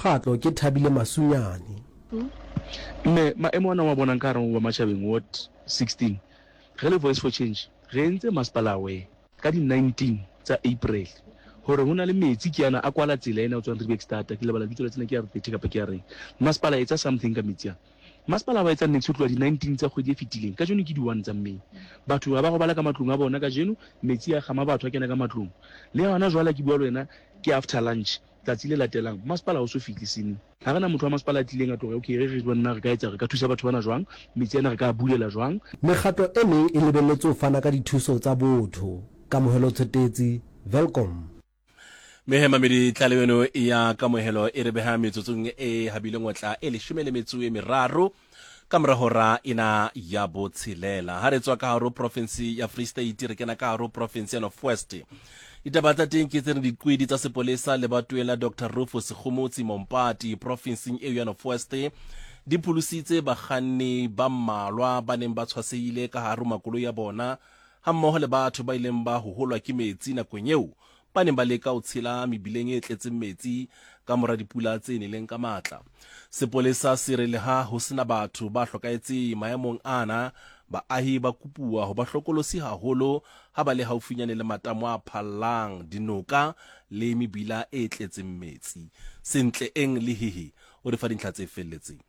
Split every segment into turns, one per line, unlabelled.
mokgatlo ke Thabile Masunyane.
Mme maemo ana wa bonang ka reng wa Matjhabeng Ward 16 re le Voice for Change re entse masepalawe ka di 19 tsa April hore hona le metsi ke yana a kwala tsela ena o tswang Rivierstad ke lebala ditlo tsena ke ya re 30 kapa ke ya reng masepala etsa something ka metsi a masepala ba etsa next tloa di 19 tsa kgwedi e fetileng ka jeno ke di 1 tsa May batho ba go bala ka matlong a bona ka jeno metsi a gama batho a kena ka matlong le yona jwala ke bua le wena ke after lunch tlatsi le latelang masepala o so fitlisini ha rena motho wa masepala tlileng a tloga okay re bona re ka etsa re ka thusa batho bana jwang metsi ana re ka bulela jwang
Mekgatlo e meng e lebelletse ho fana ka dithuso tsa botho kamohelo tshotetse welcome
Mehema medi tlaleweno ya kamohelo e re beha metsotsong e habile ngotla e 13 ka morahora ina ya botshelela ha re tswa ka haro province ya Free State re kena ka haro province ya North West ditaba tsa teng ke tsene diqwedi tsa sepolesa le batuela Dr. Rufus Khumutsi Mompati province e ya North West di pulusitse bakganni ba mmalwa ba neng ba tshwasehile ka haro makolo ya bona ha mmoho le batho ba ileng ba hoholwa ke metsi nakong eo ba neng ba leka ho tshela mebileng e tletseng metsi ka mora dipula tse neleng ka matla sepolesa se re le ha ho sena batho ba hlokaetse maemong ana baahi ba kupuwa ho ba hlokolosi haholo ha ba le haufinyane le matamo a phallang dinoka le mebila e tletseng metsi sentle eng le hihi o re fa dintlha tse felletseng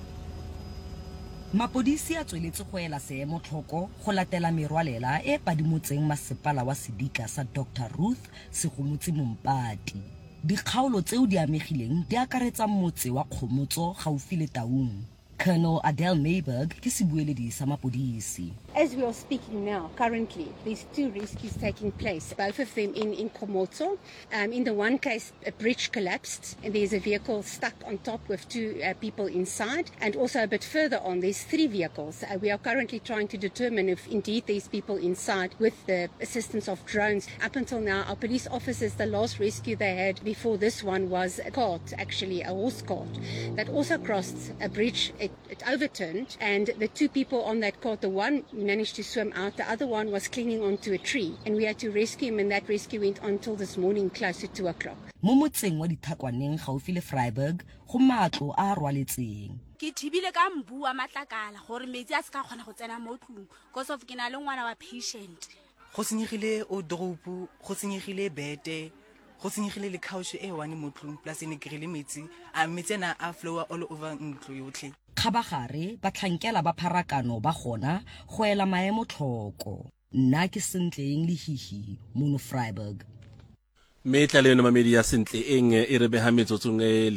Mapodisi a tsweletse go ela seemo tlhoko go latela merwalela e padimotseng masepala wa Sedika sa Dr. Ruth Khumutsi Mompati. Dikgaolo tseo di amegileng di akaretsa motse wa Khomotso gaufi le Taung. Colonel Adele Mayberg ke sebueledi sa mapodisi.
As we are speaking now, currently, there's 2 rescues taking place, both of them in Khomotso. In the one case, a bridge collapsed and there's a vehicle stuck on top with 2 people inside. And also a bit further on, there's 3 vehicles. We are currently trying to determine if indeed there's people inside with the assistance of drones. Up until now, our police officers, the last rescue they had before this one was a cart, actually a horse cart, that also crossed a bridge. It overturned, and the 2 people on that cart, the one managed to swim out, the other one was clinging onto a tree, and we had to rescue him, and that rescue went on till this morning close to 2 o'clock.
Mo motseng wa Dithakwaneng gaufi le Vryburg go matlo a rwaletseng.
Ke thibile ka mbu wa matlakala gore metsi a se ka kgona go tsena mo tlung because of ke na le ngwana wa patient.
Go senyegile o dropu, go senyegile bete, go senyegile le couch e one mo tlung plus ene ke rile metsi a metsena a flow all over ntlo yotlhe.
Khabagare ba tlhankela ba pharakano ba gona go ela maemo tlhoko. Nna ke sentleng le hihi mo Vryburg.
Metla le mamedi ya sentle eng e re beha metsotsong e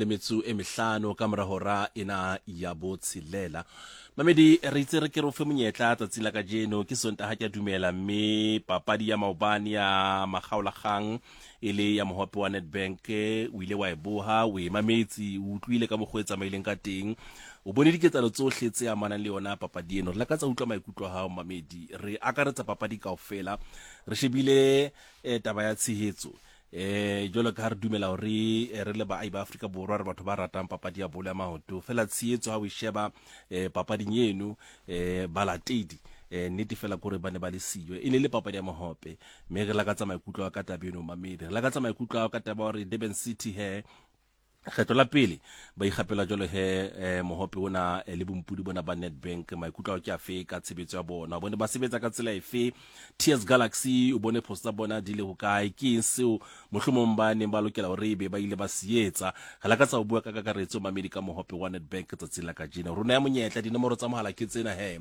15 ka morahora ina ya botshelela mamedi re itse re ke re o fe monyetla tsa tsila ka jeno ke sonta ha ke dumela mme papadi ya maobane ya magaolagang ele ya mohope wa Nedbank o ile wa e boha o e mametsi o utlwile ka mogwetsa maileng ka teng o bone diketsalo tsohle tse amanang le yona papadi eno re la ka tsa utlwa maikutlo ha mamedi re akaretsa papadi kaofela re shebile taba ya tshehetso jolo ka re dumela hore re le ba ba Afrika Borwa re batho ba ratang papadi ya bolo ya maoto fela tshehetso ha o sheba papading eno balatedi nnete fela gore ba ne ba le siyo e ne le papadi ya mohope mme re la ka tsa maikutlo ka tabeno mamedi re la ka tsa maikutlo ka taba hore Durban City he kgetlo la pele ba igapela jolo he mohope ona le bompudi bona ba Nedbank maikutlo ke afe ka tshebetso ya bona bone ba sebetsa ka tsela efe TS Galaxy o bone poster bona di le ho kae ke seo mohlomong ba ne ba lokela hore be ba ile ba sietsa hala ka tsa o bua ka kakaretso mamedi ka mohope wa Nedbank tsa tsela ka jena rona ya monyetla dinomoro tsa mohala ke tsena he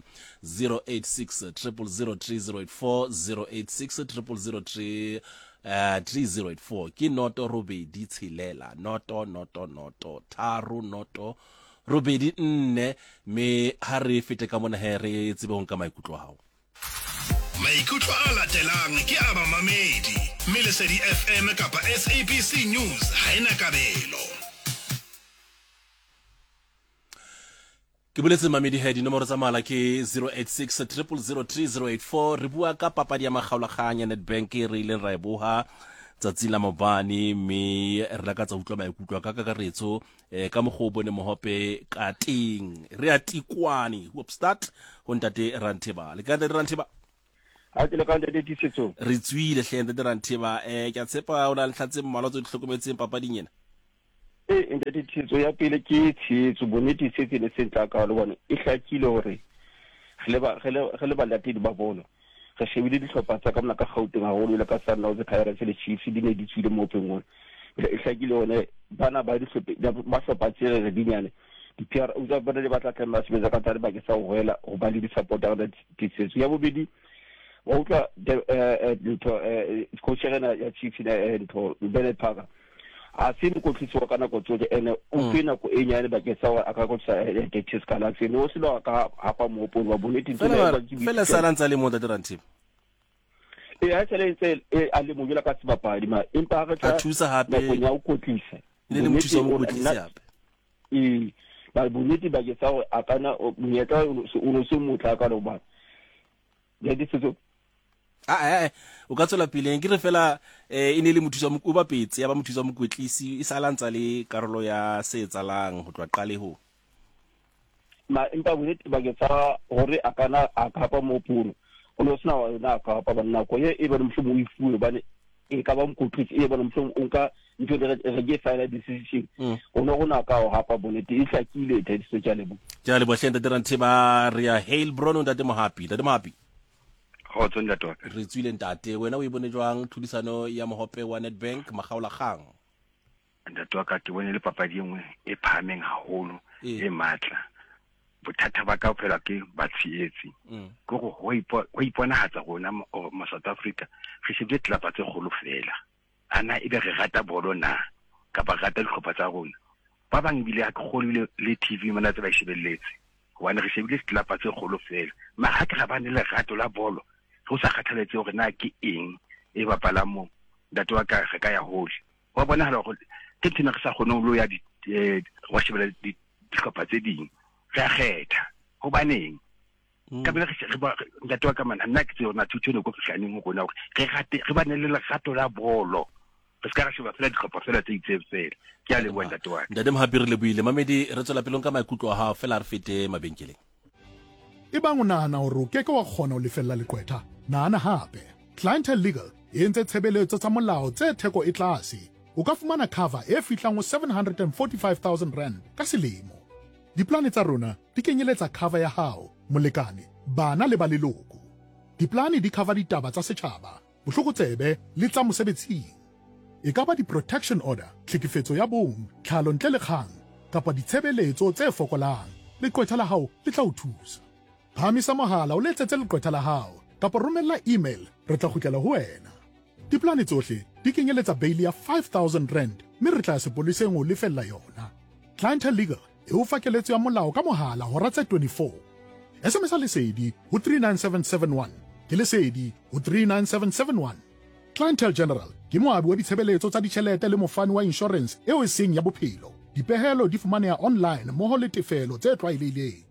086 0003084 086 00030 3084 ke noto robedi tshelela noto tharo noto robedi nne me ha re fete ka mona he re tsebe ho nka maikutlo hao
maikutlo a latelang ke a mamamedi Melesedi FM kapa SABC News ha ena kabelo
ke boletse mamedi he dinomoro tsa mala ke 086 0003084 re bua ka papadi ya magaolaganya Nedbank re ile ra e boha tsatsi la mobane me re la ka tsa utlwa maikutlo ka kakaretso ka mogo bone mohope ka teng re a tikwane start ho ntate Rantheba le ka ntate Rantheba
a ke le ka ntate Tisetso
re tswile hle ntate Rantheba ke a tshepa o na le tlhatse mmalo tse di hlokometseng papading ena
ntate tshehetso ya pele ke tshehetso bonnete se le sentla ka le bona e hlakile hore ge le balatedi ba bolo re shebile dihlopha tsa ka mona ka Gauteng haholo le ka Sundowns Pirates le Chiefs di ne di tswile mo pengong e hlakile hone bana ba hlopha tsere re dinyane di-PR uza bana le batla tla sebetsa ka tsare ba ke sa hoela ho ba le di-supporter da tsetso ya bobedi wa utlwa coach ya Chiefs ntho Bernard Parker a se mo kotlisi wa kana go tsoje ene o fina go enyane ba ke sa aka go tsa Texas Galaxy no se lo ka hapa mo po ba boneti
fela salantsa le mo da dirantip
a tsele a le mo jula ka sebapadi ma empa ga
tla thusa hape
go nya o kotlisa
le mo thusa mo kotlisa hape
ba boneti ba ke sa a kana monyetla o no se motla ka lo ba ya di setso
o ka tswela pele ke re fela e ne le mothusa mo ba petse ya ba mothusa mo kwetlisi e salantsa le karolo ya se tsalang ho twa qale ho
ma empa boneti ba ke sa hore a kana a kapa mo puno o no sna wa na ka pa bana ko ye e ba mhlomo o ifuwe bane e ka ba mokwetlisi e ba mhlomo o nka ntho re ge final decision o no gona ka o hapa boneti e hlakile tediso tja lebo
hlenda diranthe ba ria Hale Brono ntate mo happy
ho tsonda to
re tswile ntate wena o ibone jwang thudisano ya mohope wa Nedbank magaola kgang
ntate wa ka ke bone le papadi engwe e phameng haholo e matla bothata ba ka phela ke batsietsi go go iponahatsa gona mo South Africa re se ditlapa tse golo fela ana e be re rata bolo na ka ba rata dihlopha tsa rona ba bang bile a kgolile le TV mona tse ba shebelletse wana re shebile ditlapa tse golo fela ma ha ke ga ba ne le rato la bolo go sa kgathaletse gore na ke eng e bapala mo ntate wa ka re ka ya hole wa bona hala go ke tsena re sa kgone lo ya wa shebela dihlopha tse ding re kgetha ho baneng ka bele re ntate wa ka mana nna ke tsona thuthone go fihlaneng go bona re rate re ba ne le rato la bolo re ska ra sheba fela dihlopha fela tse itseng fela ke a le bona ntate wa
ntate Mohapi re le buile mamedi re tswela pelong ka maikutlo a ha fela re fete mabenkeleng
e bang o nahana hore o keke wa kgona ho lefella lekwetha nahana hape Clientele Legal e entse tshebeletso tsa molao tse theko e tlase o ka fumana cover e fihlang ho 745,000 rand ka selemo diplane tsa rona di kenyeletsa cover ya hao molekane bana le ba leloko diplane di cover ditaba tsa setjhaba bohlokotsebe le tsa mosebetsing e ka ba di-protection order tlhekefetso ya bong tlhalo ntle le kgang kapa ditshebeletso tse fokolang leqwetha la hao le tla o thusa phamisa mohala o letsetse leqwetha la hao kapa romella email re tla kgutlela ho wena diplane tsohle di kenyeletsa bail ya 5,000 rand mme re tla sepoleseng o lefella yona Clientele Legal e o fakeletso ya molao ka mohala hora tse 24 SMS lesedi ho 39771 ke lesedi ho 39771 Clientele General ke moabi wa ditshebeletso tsa ditjhelete le mofani wa insurance eo e seng ya bophelo dipehelo di fumaneha online moho le tefelo tse tlwaelehileng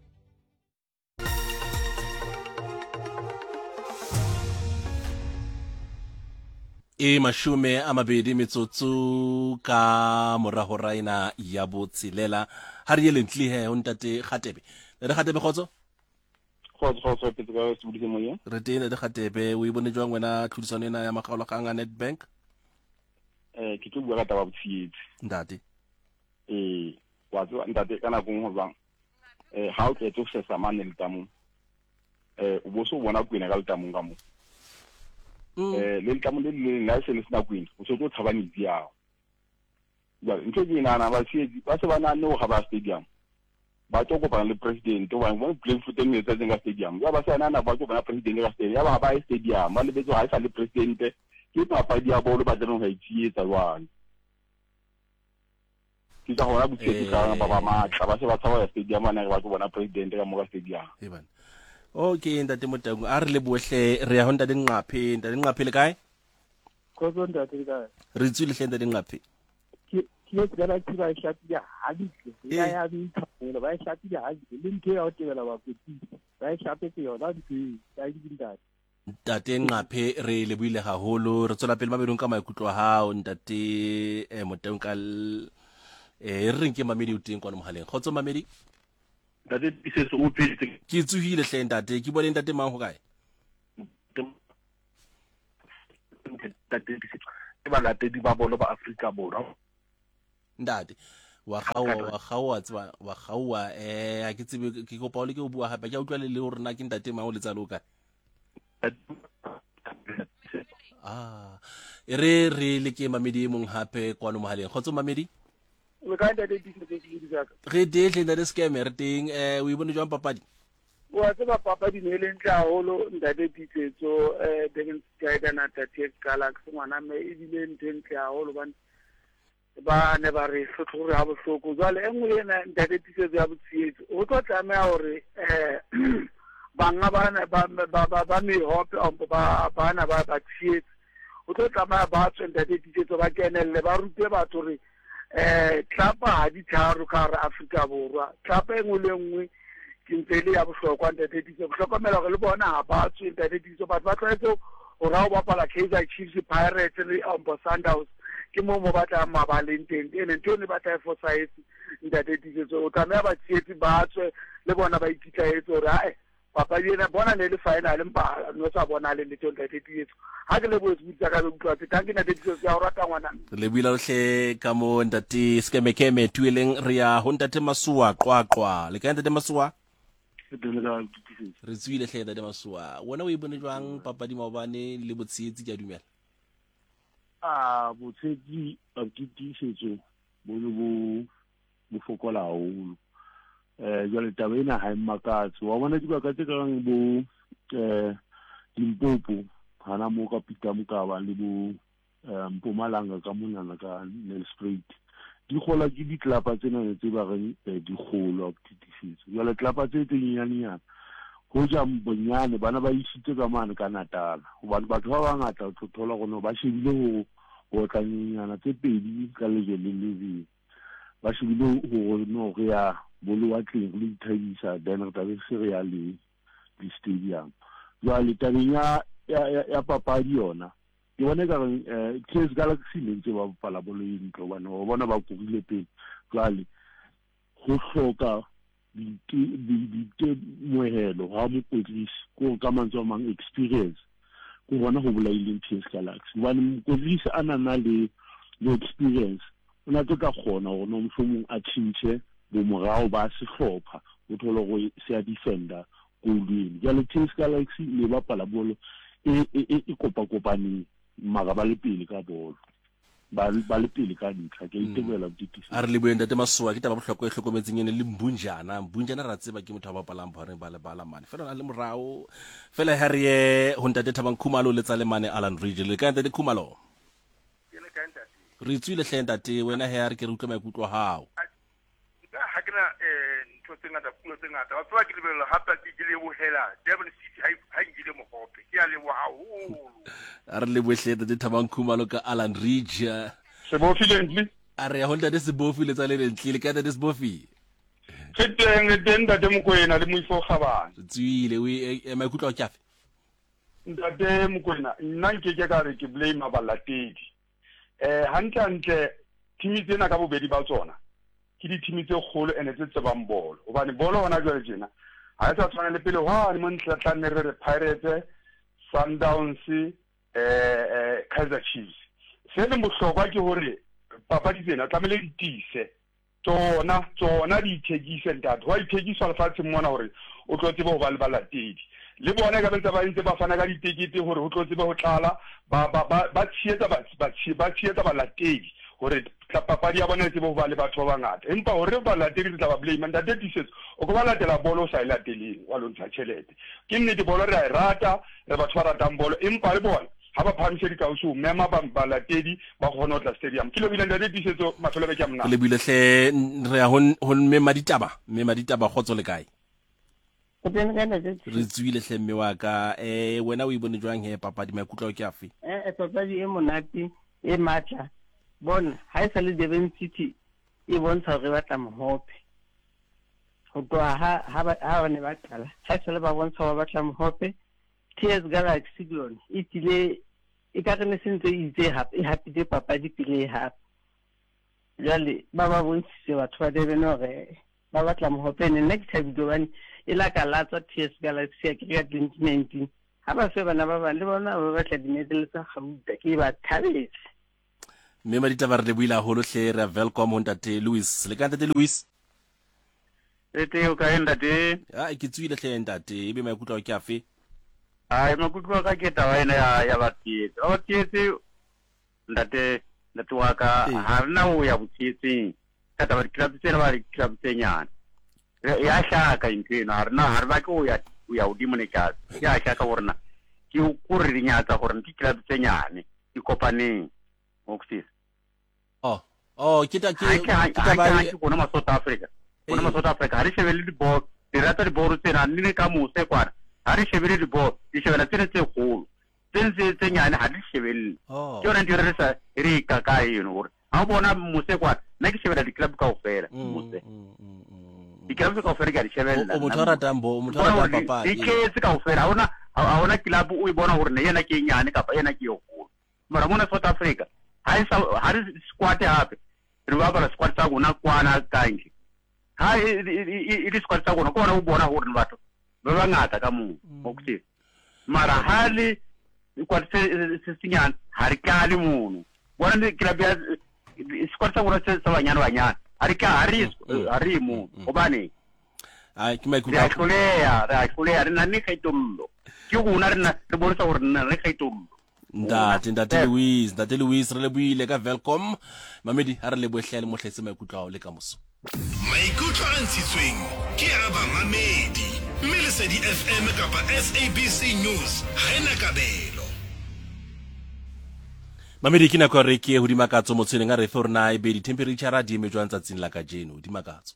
e mashume a mabedi metsotso ka morago raina ya botsilela ha re lentli he o ntate Kgatebe re Kgatebe khotso
pe tsa se budise moya
re tene de Kgatebe o ibone jwang wena tlhodisano ena ya magaola kgang a Nedbank
ke ke bua ka taba botsietsi
ntate
wa tswa ntate kana go mo bang ha o ke tso se samane le tamo o bo so bona kwena ka le tamo ka mo le tamo le la se le sna kwena o so tlo tshaba metsi yao ya ntse ke nana ba siedi ba se bana no ga ba stadium ba tlo go bana le president o ba mo play football ne tsa nga stadium ya ba se nana ba tlo bana president ka stadium ya ba stadium ba le betso ha sa le president ke papadi ya bolo ba tseno ga itsietsa jwang ke tsa hona botsetsi ka ba matla ba se ba tshaba stadium ana ba tlo bona president ka mo ka stadium
okay ntate Motangu a re le bohle re ya ho ntate Nqaphe le kae
ko zo ntate le kae
re tswile hle ntate Nqaphe
ke tsela ke ba shati ya haditle ya nthapela ba shati ya haditle le ntho ya ho tebela ba kutsi ba shati ke yona ntho ya dintate
ntate Nqaphe re le buile haholo re tswela pele mabedong ka maikutlo a hao ntate Motangu ka re reng ke mamedi o teng kwa mohaleng khotso mamedi
ntate isetso o phetse
ke tsuhile hle ntate ke bone ntate mang ho kae
ntate isetso ke ba latedi ba bolo ba Afrika Borwa
ntate wa gaua a ke tsebe ke kopa o le ke o bua gape ke a utlwa le gore na ke ntate mang o le tsa loka re le ke mamedi mong hape kwano mohaleng khotso mamedi
le ka ntate
re dehle ntate scam re teng o ibone jwang papadi
wa tseba papadi ne le ntle haholo ntate Disetso Durban Skyana Tate Galaxy ngwana me ebile ntle haholo ba ne ba re hlotore ha bohloko jwale engwe ena ntate Disetso ya botsietso o tlo tlameha hore banga bana ba mehope bana ba tsietso o tlo tlameha ba tswe ntate Disetso ba kenelle ba rute batho re tlapa ha di tharo ka re Afrika Borwa tlapa engwe le engwe ke ntse le ya bohlokwa ntate Disetso bohlokomela gore le bona ha ba tswe ntate Disetso batho ba tlwaetse o ra o bapala Kaizer Chiefs Pirates le Sundowns ke mo batla mabaleng teng ene ntho ne batla for science ntate Disetso o tlameha ba tsietsi ba tswe le bona ba ikitlaetse gore papa yena bona ne le final mpa no sa bona le letho ntate Disetso ha ke le bo tsitsa ka utlwa tse tang ke ntate Disetso ya o rata ngwana
le buila hle ka mo ntate skemekeme tueleng re ya ho ntate Masuwa qwaqwa le ka ntate Masuwa re tswile hle ntate Masuwa wona o ibone jwang papadi maobane le botsietsi ke a dumela
botsietsi a ke Disetso bo fokola haholo jwale taba ena ha mmakatse wa bona dibaka tse kang bo Limpopo hana mo ka Peter Mokaba le bo Mpumalanga ka monana ka Nelspruit di gola ke ditlapa tsena tse ba reng di golo Disetso jwale tlapa tse tsenyanyana go ja mbonyane bana ba isitse ka mane ka Natal hobane batho ba bangata o thola go no ba shebile go tlanyana tse pedi ka leje le levi ba shebile go no re ya bolo wa tleng le ithabisa then re tabe se re ya le stadium jwale tabeng ya papadi yona ke bona ka Kaizer Galaxy le ntse ba bapala bolo e ntlo bana o bona ba kurile pele jwale go hloka mohelo ha mokotlisi ko ka mantswe a mang experience go bona go bolaileng Kaizer Galaxy bana mokotlisi ana na le experience ona tlo ka gona go no mfomong a tshintse bomorao ba sehlopha o thola go se a defender golweng jalo Kaizer Galaxy le bapala bolo e kopa-kopane mara ba le pele ka bolo ba le pele ka ntlha ke itebela Disetso
a re le boenda te Masuwa ke taba bohlokwa e hlokometseng ene le Mbunjana ra tseba ke motho a bapalang bhare ba le bala mane fela na le morao fela ha re ho ntate Thabang Khumalo le tsa le mane Alan Ridge le ka ntate Khumalo re tswile hle ntate wena he re ke re utlwa maikutlo hao
ha ke na ntho tse ngata pulo tse ngata wa tswa ke lebelo hapa ke le bohela Durban City ha ngile mohope ke ya le haholo
a re le bohle ntate Thabang Khumalo ka Alan Ridge
se bofile
a re ya ho ntate se bofile tsa le ntle ka ntate se bofile
teng ntate Mokoena le Moifo Khabane
tswile we maikutlo a tjafe
ntate Mokoena nna ke ka re ke blame abalatedi hantle timi tsena ka bobedi ba tsona ke di timi tse kgolo ene tse tsebang bolo hobane bolo hona jwale jena ha e sa tshwana le pele hwane mo ntlatlane re Pirates Sundowns Kaizer Chiefs se le mohlokwa ke hore papadi tsena tlamele di tise tsona di ithekise ntate wa ithekiswa lefatsheng mona hore o tlo tsebe ho ba le balatedi le bona ka bentse ba ntse ba fana ka ditekete hore ho tlo tsebe ho tlala ba tshietsa balatedi hore papadi ya bona e tsebe ho ba le batho ba bangata empa hore balatedi re tla ba blame ntate Disetso o go ba latela bolo o sa e lateleng wa lontsha tjhelete ke nnete bolo re a e rata re batho ba ratang bolo empa le bona ha ba phamishe di kauso mema ba balatedi ba gona tla stadium ke le bile ntate Disetso matlole be ke mna
le bile hle re ya ho mema ditaba khotso le kae re tswile hle mme wa ka wena o ibone jwang he papadi maikutlo ke afi
papadi e monate e matla bona ha e sa le Durban City e bontsha re batla mohope go tloha ha ba ne ba qala ha e sa le ba bontsha ba batla mohope Kaizer Galaxy glone e tile e ka re ne sentse itse hape e hapile papadi pele hape jale ba bontshitse batho ba Durban hore ba batla mohope nne ke thabile bane e la ka latsa Kaizer Galaxy ya ka 2019 ha ba se bana ba bang le bona ba batla dimedal tsa gauta ke ba thabetse
mme Maditaba re le buile haholo hle re welcome ntate Louis le ka ntate Louis
ete o ka ntate
ke tswile hle ntate ebe maikutlo ke afe
ai maikutlo ka ke taba ena ya batietse ntate wa ka ha rena o ya butietse ka taba club tsena ba club tsenyana ya shaka intena ha ba ke o ya udimo ne ka ya shaka horna ke o kurri nyatsa gore ke club tsenyane di kopaneng oksis
kita
ba bona ma South Africa ha re shebele di ball di rata di ball tsena nne ka mose kwana ha re shebele di ball di shebela tsena tse kgolo tse nyane ha di shebele ke yona di re sa re ka gore ha bona mose kwana nna ke shebela di club ka ofela mose di club ka ofela ga di shebela
o motho papa
di ke ka ofela ha ona club o bona gore ne yena ke nyane kapa yena ke kgolo mara mona South Africa ha re squad hape re ba bala squad tsa gona kwana kange ha e squad tsa gona ko ona o bona gore ne batho ba bangata ka mo okuse mara hali squad se sinyana ha re kale mono bona ne club ya squad tsa gona se banyana ha re mo obane
ai ke maikutlo
ya tlolea re na ne khaitollo ke gona re bontsha gore nna re khaitollo
ntate Louis re le buile ka welcome mamedi ha re le boehlele mohletse maikutlo le ka moso
maikutlo a ntshitsweng ke a ba mamedi mme Lesedi FM kapa SABC News ha ena kabelo
mamedi ke nako re ke hodima katso motseneng a re fe rena e be di temperature di emejwang tsatsing la ka jeno di makatso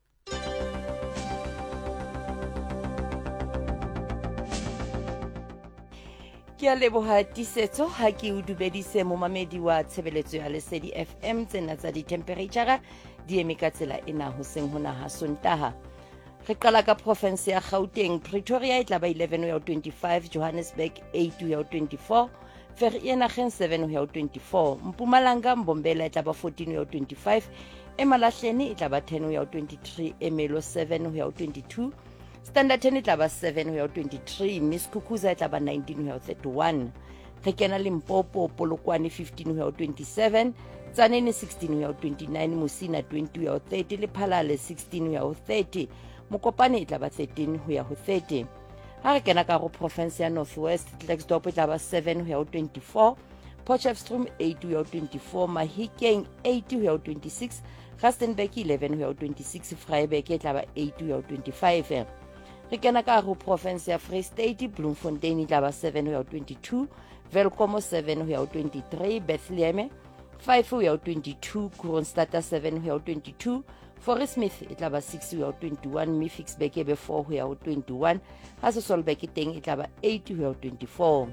ke a leboha tisetso ha ke o dubedise mo mamedi wa tshebeletso ya Lesedi FM tsena tsa di-temperature di eme ka tsela ena hoseng hona ha Sontaha. Re qala ka province ya Gauteng. Pretoria e tla ba 11 ho ya 25, Johannesburg 8 ho ya 24, Vereeniging 7 ho ya 24, Mpumalanga Mbombela e tla ba 14 ho ya 25, eMalahleni e tla ba 10 ho ya 23, Emelo 7 ho ya 22, Standerton e tla ba 7 ho ya 23, Miss Kukuza e tla ba 19 ho ya 31, re kena Limpopo Polokwane 15 ho ya 27, Tsaneni 16 ho ya 29, Musina 20 ho ya 30, le Phalale 16 ho ya 30, Mokopane e tla ba 13 ho ya 30. Ha re kena ka go province ya North West, Klerksdorp e tla ba 7 ho ya 24, Potchefstroom 8 ho ya 24, Mahikeng 8 ho ya 26, Rustenburg 11 ho ya 26, Vryburg e tla ba 8 ho ya 25. Re kena ka go province ya Free State, Bloemfontein e tla ba 7 ho ya 22, Welkom 7 ho ya 23, Bethlehem 5 ho ya 22, Kroonstad 7 ho ya 22, Forest Smith e tla ba 6 ho ya 21, Mifixburg e be 4 ho ya 21, Hasolbek teng e tla ba 8 ho ya 24.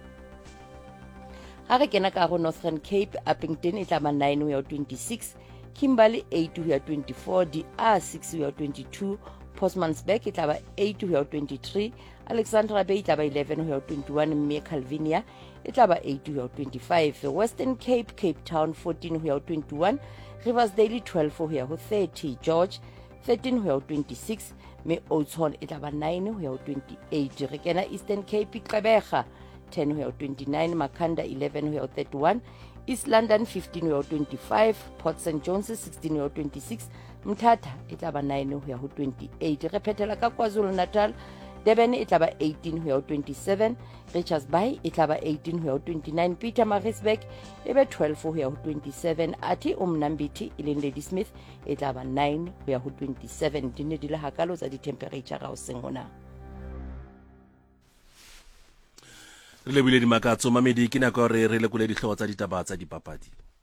Ha re kena ka go Northern Cape, Appington e tla ba 9 ho ya 26, Kimberley 8 ho ya 24, DR 6 ho ya 22, Postmansberg e tla ba 8 ho ya 23, Alexandra Bay e tla ba 11 ho ya 21, mme Calvinia e tla ba 8 ho ya 25, Western Cape, Cape Town 14 ho ya 21, Riversdale 12 ho ya 30, George 13 ho ya 26, mme Oudtshoorn e tla ba 9 ho ya 28. Re kena Eastern Cape, Gqeberha 10 ho ya 29, Makhanda 11 ho ya 31, East London 15 ho ya 25, Port St John's 16 ho ya 26, Mthatha e tla ba 9 ho ya 28. Re phethela ka KwaZulu Natal, Durban e tla ba 18 ho ya 27, Richards Bay e tla ba 18 ho ya 29, Pietermaritzburg e be 12 ho ya 27, athi Umnambithi e leng Ladysmith e tla ba 9 ho ya 27. Di ne di le hakalo tsa di-temperature ga o seng hona.
re lebile di makatso mamedi ke nako re lekole ditlhogo tsa ditaba tsa dipapadi.